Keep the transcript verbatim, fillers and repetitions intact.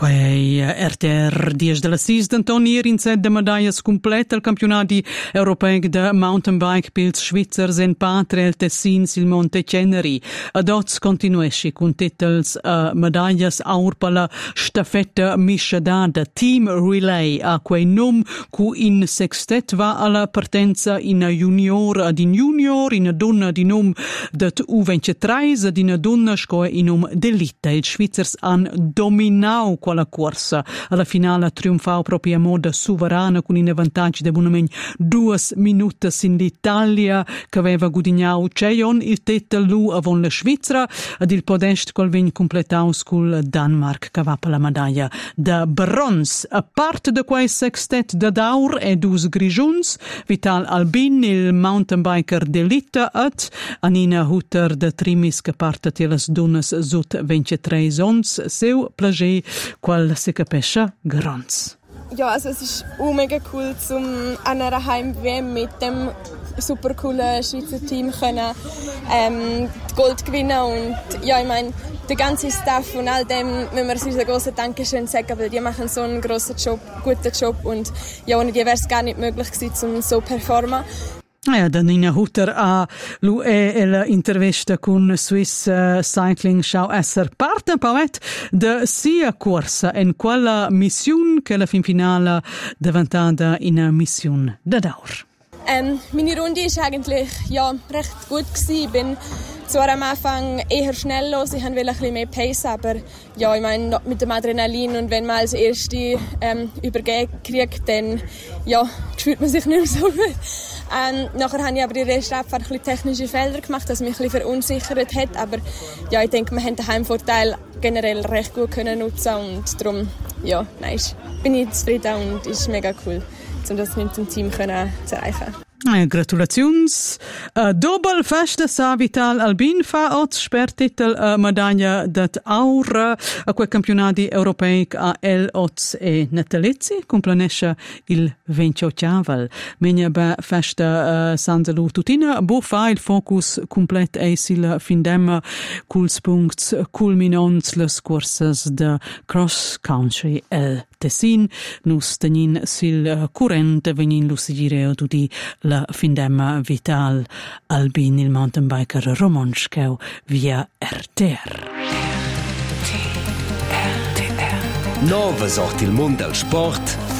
Quei R T R dies della sis d'Antoni in set de medaglie completa il campionati europei de mountain bike pils Svizzers en Patre el Tessin sil Monte Ceneri. Ad oz continuesci con titels uh, medaglie aur per la stafetta misciadada Team Relay a quei num cu in sextet va alla partenza in junior ad in junior in donna di num dat U ventitreis ad in donna scoe in num d'elite. Il Svizzers han dominau quella corsa. Alla finale triunfau proprio a moda sovrana con in vantaggi de buonament due minuti in l'Italia che aveva guadagnau Cheion il titel lu avon la Svizzera ed il podest col vegn completau scul Danmark che va per la medaglia de bronze. A parte de quei sextet de daur e dus grigiuns, Vital Albin, il mountain biker d'elite ed Anina Hutter de Trimis che parte telas dunas zut ventitreis ons, seu plager qual se capisce grans. Ja, also es ist auch mega cool, zum an einer Heim-W M mit dem super coolen Schweizer Team können ähm, Gold gewinnen und ja, ich meine, der ganze Staff und all dem müssen wir uns ein grosses Dankeschön sagen, weil die machen so einen grossen Job, guten Job und ja, ohne die wäre es gar nicht möglich gewesen, um so zu performen. Ja, Danina Hutter a lu e la intervista con Swiss uh, Cycling Schau esser parte pauet de sia corsa en quella mission che la fin finale diventata in a mission da daur. Ähm, meine Runde ist eigentlich ja recht gut gewesen. Ich bin zwar am Anfang eher schnell los, ich wollte ein bisschen mehr Pace, aber ja, ich meine mit dem Adrenalin und wenn man als Erste ähm, übergeben kriegt, dann ja, fühlt man sich nicht mehr so gut. Ähm, nachher habe ich aber in der ersten Abfahrt ein bisschen technische Fehler gemacht, was mich ein bisschen verunsichert hat, aber ja, ich denke, wir haben den Heimvorteil generell recht gut können nutzen und darum, ja, nein, bin ich zufrieden und ist mega cool, um das mit dem Team können zu erreichen. Eh, gratulazions. Uh, Doppel festa sa Vital Albin fa oz spertitel uh, medaglia dat aur a quei campionati europei a el oz e natalizzi complanesce il ventiottavel. Menia ba festa uh, San Salu tutina bo fa il focus complet e sil findem culs punkts culminons les courses de cross country el Tessin nus tenin sil current venin lusigireo tudi la findem Vital Albin il mountain biker romonschkeu via R T R. Nova sorti il mondo del sport